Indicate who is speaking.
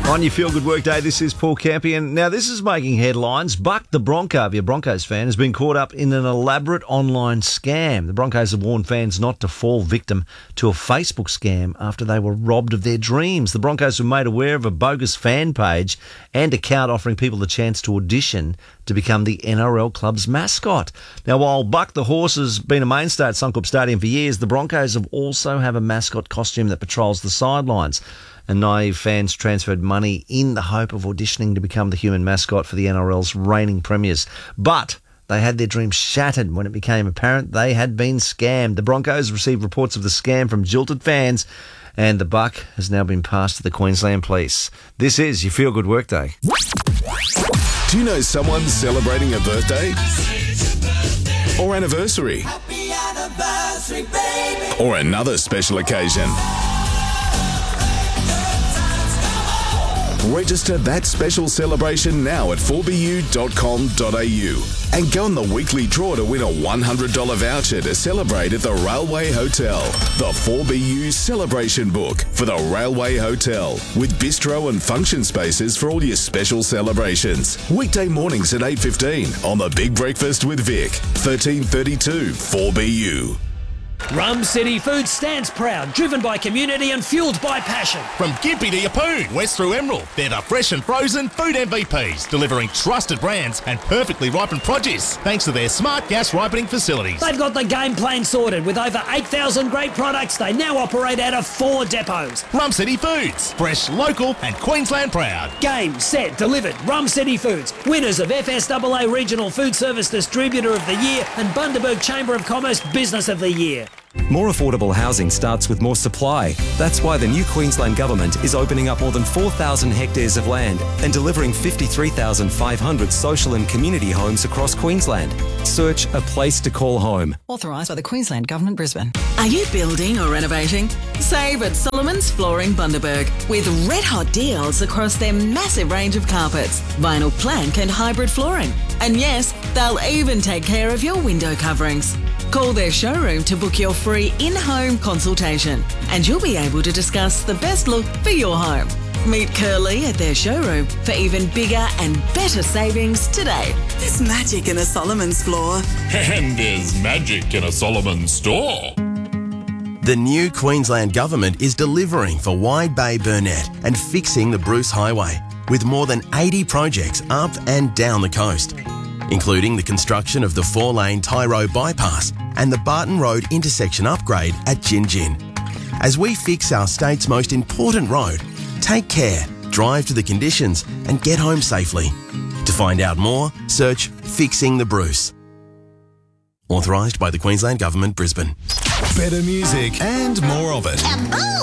Speaker 1: On your Feel Good Workday, this is Paul Campion. Now, this is making headlines. Buck the Bronco, if you're a Broncos fan, has been caught up in an elaborate online scam. The Broncos have warned fans not to fall victim to a Facebook scam after they were robbed of their dreams. The Broncos were made aware of a bogus fan page and account offering people the chance to audition to become the NRL club's mascot. Now, while Buck the Horse has been a mainstay at Suncorp Stadium for years, the Broncos also have a mascot costume that patrols the sidelines. And naive fans transferred money in the hope of auditioning to become the human mascot for the NRL's reigning premiers. But they had their dreams shattered when it became apparent they had been scammed. The Broncos received reports of the scam from jilted fans, and the buck has now been passed to the Queensland Police. This is your Feel Good Workday.
Speaker 2: Do you know someone celebrating a birthday? Or anniversary?
Speaker 3: Happy anniversary, baby.
Speaker 2: Or another special occasion? Register that special celebration now at 4bu.com.au and go on the weekly draw to win a $100 voucher to celebrate at the Railway Hotel. The 4BU Celebration Book for the Railway Hotel, with bistro and function spaces for all your special celebrations. Weekday mornings at 8:15 on The Big Breakfast with Vic, 1332 4BU.
Speaker 4: Rum City Foods stands proud, driven by community and fuelled by passion.
Speaker 5: From Gympie to Yeppoon, west through Emerald, they're the fresh and frozen food MVPs, delivering trusted brands and perfectly ripened produce, thanks to their smart gas ripening facilities.
Speaker 4: They've got the game plan sorted. With over 8,000 great products, they now operate out of 4 depots.
Speaker 5: Rum City Foods, fresh, local and Queensland proud.
Speaker 4: Game, set, delivered. Rum City Foods, winners of FSAA Regional Food Service Distributor of the Year and Bundaberg Chamber of Commerce Business of the Year.
Speaker 6: More affordable housing starts with more supply. That's why the new Queensland Government is opening up more than 4,000 hectares of land and delivering 53,500 social and community homes across Queensland. Search a place to call home.
Speaker 7: Authorised by the Queensland Government, Brisbane.
Speaker 8: Are you building or renovating? Save at Solomon's Flooring Bundaberg with red hot deals across their massive range of carpets, vinyl plank and hybrid flooring. And yes, they'll even take care of your window coverings. Call their showroom to book your free in-home consultation and you'll be able to discuss the best look for your home. Meet Curly at their showroom for even bigger and better savings today.
Speaker 3: There's magic in a Solomon's floor.
Speaker 9: And there's magic in a Solomon store.
Speaker 10: The new Queensland Government is delivering for Wide Bay Burnett and fixing the Bruce Highway with more than 80 projects up and down the coast, including the construction of the 4-lane Tyro bypass and the Barton Road intersection upgrade at Gin Gin. As we fix our state's most important road, take care, drive to the conditions and get home safely. To find out more, search Fixing the Bruce. Authorised by the Queensland Government, Brisbane.
Speaker 2: Better music and more of it.
Speaker 3: Kaboom!